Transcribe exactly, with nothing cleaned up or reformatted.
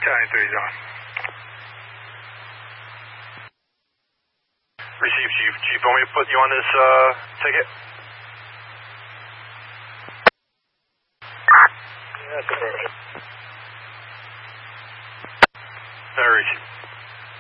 County three is on. Receive, Chief. Chief, want me to put you on this uh, ticket? Yeah, that's a perfect. I receive.